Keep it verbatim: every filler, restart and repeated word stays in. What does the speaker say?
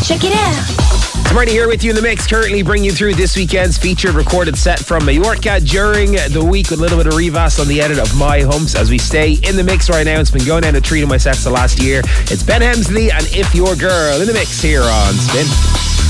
Check it out. Marty here with you in the mix, currently bringing you through this weekend's featured recorded set from Mallorca during the week with a little bit of revast on the edit of My Humps as we stay in the mix right now. It's been going down to three of my sets the last year. It's Ben Hemsley and If Your Girl in the mix here on Spin.